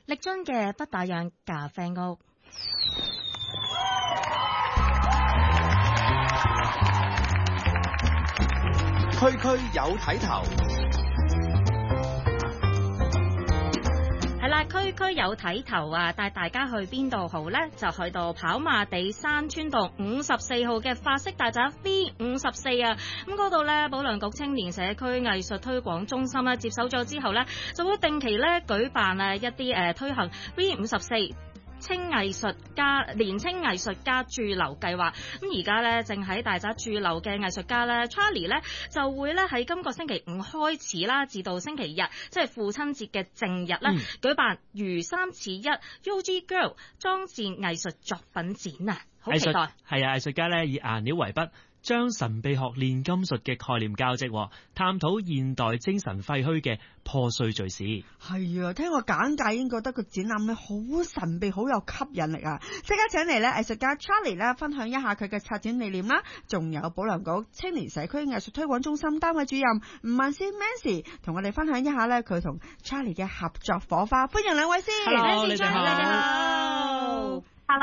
力臻嘅不打烊咖啡屋。 區區有睇頭， 係啦，區區有睇頭啊！帶大家去邊度好呢？就去到跑馬地山村道54號嘅法式大宅 V54啊！咁嗰度呢，保良局青年社區藝術推廣中心咧接手咗之後呢，就會定期咧舉辦一啲推行 V54年青藝術家駐留計劃。咁而家咧正喺大宅駐留嘅藝術家咧 Charlie 咧就會咧喺今個星期5開始啦，至到星期日即係父親節嘅正日咧，舉辦如三似一 UG Girl 裝置藝術作品展啊！好期待。 係啊，藝術家咧以顏料為筆，將神秘學煉金術嘅概念交織，探討現代精神廢墟嘅破碎敘事。 係啊，聽我簡介已經覺得個展覽咧好神秘，好有吸引力啊！即刻請嚟咧藝術家 Charlie 咧分享一下佢嘅策展理念啦，仲有保良局青年社區藝術推廣中心單位主任吳文先 Mancy 同我哋分享一下咧佢同 Charlie 嘅合作火花。歡迎兩位先。 Hello， 你哋好。 你好。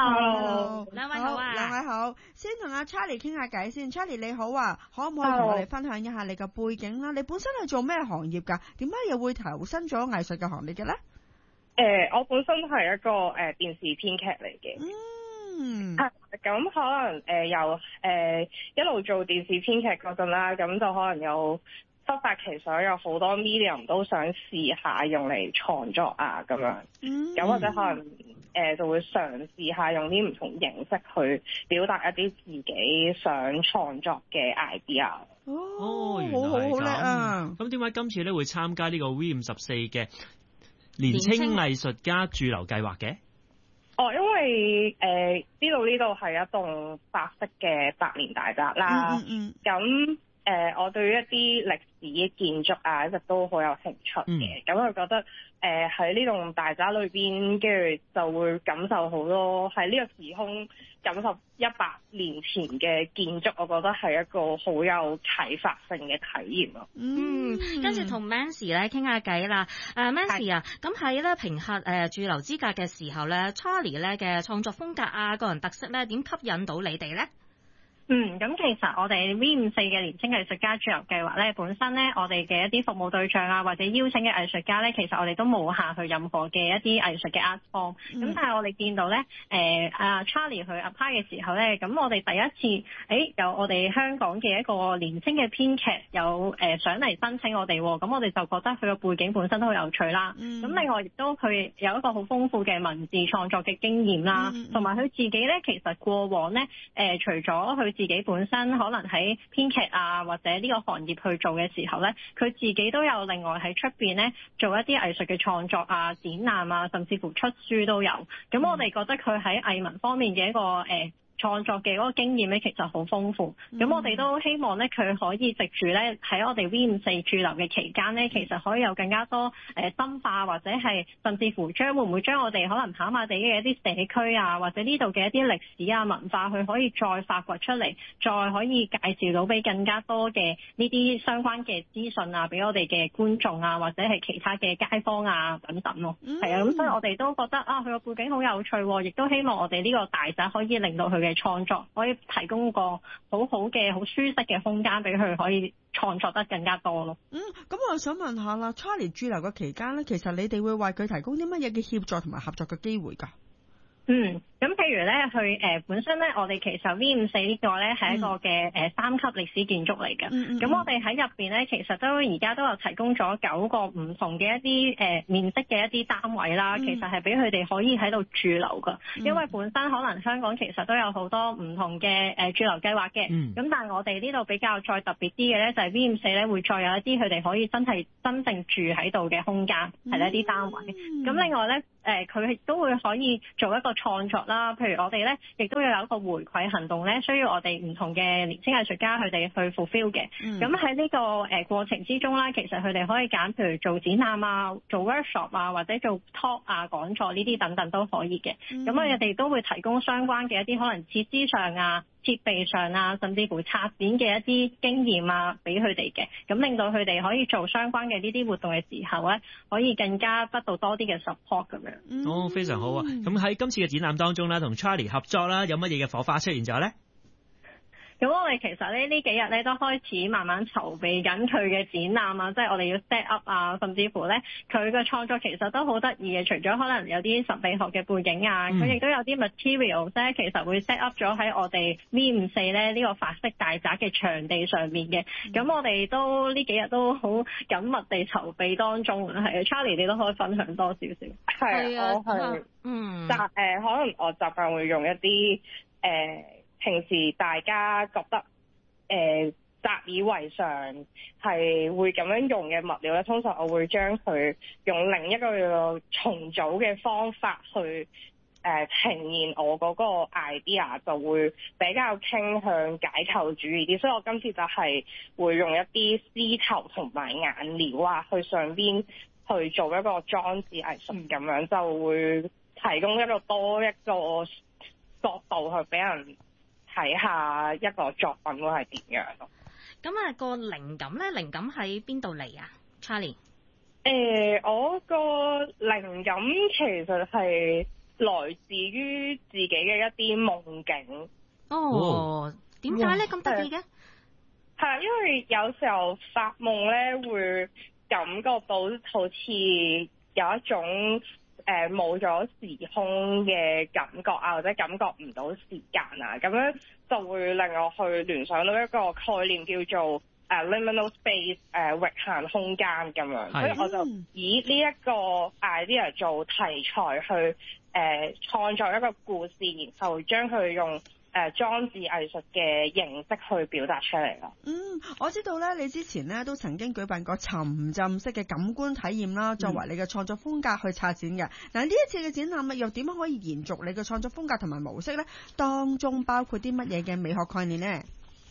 Hello， 兩位好啊！ 兩位好，先同阿 Charlie 傾下偈先。Charlie 你好啊，可唔可以同我哋分享一下你嘅背景啦？你本身係做咩行業㗎？點解又會投身咗藝術嘅行列嘅咧？ 我本身係一個電視編劇嚟嘅。咁可能由一路做電視編劇嗰陣啦，咁就可能有忽發奇想，有好多 medium 都想試下用嚟創作啊咁樣。咁或者可能就會嘗試下用啲唔同形式去表達一啲自己想創作嘅 idea。 好叻啊！咁點解今次咧會參加呢個 V54嘅年青藝術家駐留計劃嘅？ 因為呢度係一棟白色嘅百年大宅啦。咁我對於一啲歷史嘅建築啊，一直都好有興趣嘅。咁我覺得喺呢棟大宅裏邊，跟住就會感受好多喺呢個時空感受100年前嘅建築，我覺得係一個好有啟發性嘅體驗咯。 跟住同 Mancy 咧傾下偈啦。Mancy 啊，咁喺咧評核駐留資格嘅時候咧 ，Charlie 咧嘅創作風格啊、個人特色咧，點吸引到你哋咧？ 咁其實我哋 V54嘅年青藝術家駐留計劃咧，本身咧我哋嘅一啲服務對象啊，或者邀請嘅藝術家咧，其實我哋都冇下去任何嘅一啲藝術嘅 art form。咁但係我哋見到咧，Charlie 去 apply 嘅時候咧，咁我哋第一次，有我哋香港嘅一個年青嘅編劇有上嚟申請我哋，咁我哋就覺得佢個背景本身都好有趣啦。咁另外亦都佢有一個好豐富嘅文字創作嘅經驗啦，同埋佢自己咧，其實過往咧，除咗佢自己本身可能喺編劇啊或者呢個行業去做嘅時候咧，佢自己都有另外喺出邊咧做一啲藝術嘅創作啊、展覽啊，甚至乎出書都有。咁我哋覺得佢喺藝文方面嘅一個創作嘅嗰個經驗咧，其實好豐富。咁我哋都希望咧，佢可以藉住咧喺我哋 V54駐留嘅期間咧，其實可以有更加多深化，或者係甚至乎會唔會將我哋可能跑馬地嘅一啲社區啊，或者呢度嘅一啲歷史啊文化，佢可以再發掘出嚟，再可以介紹到俾更加多嘅呢啲相關嘅資訊啊，俾我哋嘅觀眾啊，或者係其他嘅街坊啊等等咯。係啊，咁所以我哋都覺得佢個背景好有趣，亦都希望我哋呢個大宅可以令到佢嘅創作可以提供個好好嘅好舒適嘅空間俾佢可以創作得更加多咯。 咁我想問下啦 ，Charlie 駐留嘅期間咧，其實你哋會為佢提供啲乜嘢嘅協助同埋合作嘅機會㗎？ 咁譬如咧，佢本身咧，我哋其實 V54呢個咧係一個嘅3級歷史建築嚟嘅。咁我哋喺入邊咧，其實都而家都有提供咗9個唔同嘅一啲面積嘅一啲單位啦。其實係俾佢哋可以喺度駐留㗎。因為本身可能香港其實都有好多唔同嘅駐留計劃嘅。咁但係我哋呢度比較再特別啲嘅咧，就係 V54咧會再有一啲佢哋可以真正住喺度嘅空間，係一啲單位。咁另外咧，佢亦都會可以做一個創作啦，譬如我哋咧，亦都要有一個回饋行動咧，需要我哋唔同嘅年輕藝術家佢哋去 fulfill 嘅。咁喺呢個過程之中啦，其實佢哋可以揀譬如做展覽啊、做 workshop 啊，或者做 talk 啊、講座呢啲等等都可以嘅。咁我哋都會提供相關嘅一啲可能設施上啊、 設備上啊，甚至乎策展嘅一啲經驗啊，俾佢哋嘅，咁令到佢哋可以做相關嘅呢啲活動嘅時候咧，可以更加得到多啲嘅 support 咁樣。 非常好啊！咁喺今次嘅展覽當中咧，同 Charlie 合作啦，有乜嘢嘅火花出現咗咧？ 咁我哋其實呢幾日咧都開始慢慢籌備緊佢嘅展覽啊，即係我哋要 set up 啊，甚至乎咧佢嘅創作其實都好得意嘅。除咗可能有啲神秘學嘅背景啊，佢亦都有啲 materials 咧，其實會 set up 咗喺我哋 V54咧呢個法式大宅嘅場地上面嘅。咁我哋都呢幾日都好緊密地籌備當中啊。係啊 ，Charlie 你都可以分享多少少。 係啊，我係可能我習慣會用一啲平時大家覺得習以為常係會咁樣用嘅物料咧，通常我會將佢用另一個重組嘅方法去呈現我嗰個 idea， 就會比較傾向解構主義啲。所以我今次就係會用一啲絲綢同埋顏料啊，去上邊去做一個裝置藝術咁樣，就會提供一個多一個角度去俾人睇下一個作品會係點樣咯。 咁個靈感咧，靈感喺邊度嚟啊 ，Charlie？ 我個靈感其實係來自於自己嘅一啲夢境。 點解咧咁得意嘅？ 係啊，因為有時候發夢咧會感覺到好似有一種冇咗時空嘅感覺啊，或者感覺唔到時間啊，咁樣就會令我去聯想到一個概念叫做liminal space 域限空間咁樣，所以我就以呢一個 idea 做題材去創作一個故事，然後將佢用裝置藝術嘅形式去表達出嚟咯。 我知道咧，你之前咧都曾經舉辦過沉浸式嘅感官體驗啦，作為你嘅創作風格去策展嘅。嗱，呢一次嘅展覽又點樣可以延續你嘅創作風格同埋模式咧？當中包括啲乜嘢嘅美學概念呢？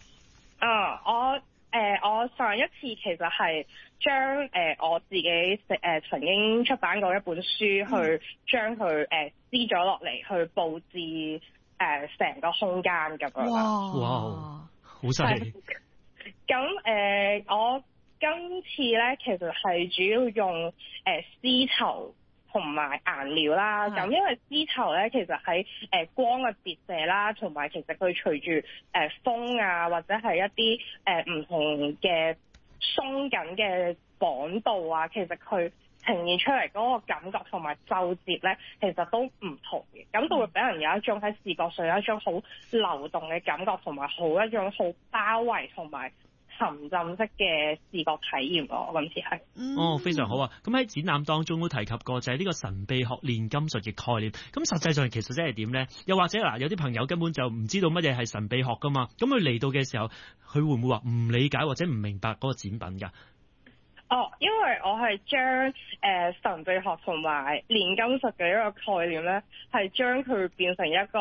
我上一次其實係將我自己曾經出版過一本書，去將佢撕咗落嚟，去佈置成個空間咁樣。 哇！好犀利！ 咁我今次咧其實係主要用絲綢同埋顏料啦。咁因為絲綢咧其實喺光嘅折射啦，同埋其實佢隨住風啊或者係一啲唔同嘅鬆緊嘅綁度啊，其實佢呈現出嚟嗰個感覺同埋皺摺咧，其實都唔同嘅，咁就會俾人有一種喺視覺上有一種好流動嘅感覺，同埋一種好包圍同埋沉浸式嘅視覺體驗咯。我今次係非常好啊！咁喺展覽當中都提及過就係呢個神秘學煉金術嘅概念。咁實際上其實真係點咧？又或者有啲朋友根本就唔知道乜嘢係神秘學噶嘛？咁佢嚟到嘅時候，佢會唔會話唔理解或者唔明白嗰個展品㗎？ 因為我係將神秘學同埋煉金術嘅一個概念咧，係將佢變成一個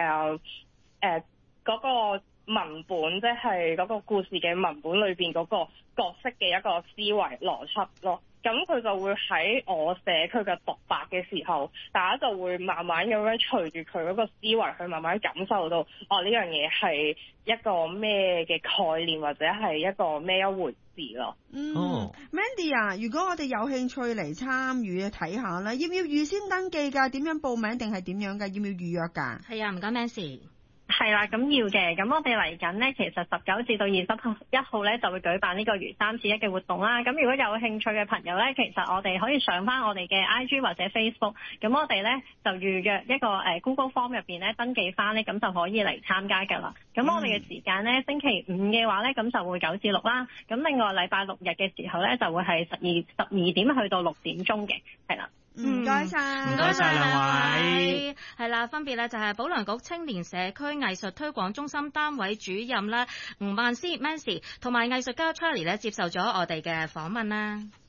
嗰個文本，即係嗰個故事嘅文本裏邊嗰個角色嘅一個思維邏輯咯。咁佢就會喺我寫佢嘅獨白嘅時候，大家就會慢慢咁樣隨住佢嗰個思維去慢慢感受到，呢樣嘢係一個咩嘅概念，或者係一個咩一回事咯。 Mandy 啊，如果我哋有興趣嚟參與睇下咧，要唔要預先登記㗎？點樣報名定係點樣㗎？要唔要預約㗎？ 係啊，唔該 Mandy。 係啦，咁要嘅。咁我哋嚟緊呢，其實19至到21號呢，就會舉辦呢個如3此1嘅活動啦。咁如果有興趣嘅朋友呢，其實我哋可以上翻我哋嘅 IG 或者 Facebook。咁我哋呢，就預約一個Google Form 入邊呢，登記翻呢，咁就可以嚟參加㗎啦。咁我哋嘅時間呢，星期5嘅話呢，咁就會9至6啦。咁另外禮拜6日嘅時候呢，就會係12點去到6點鐘嘅，係啦。 唔該晒， 唔該晒兩位。 係啦，分別咧就係保良局青年社區藝術推廣中心單位主任啦，吳曼詩 Mancy 同埋藝術家 Charlie 咧接受咗我哋嘅訪問啦。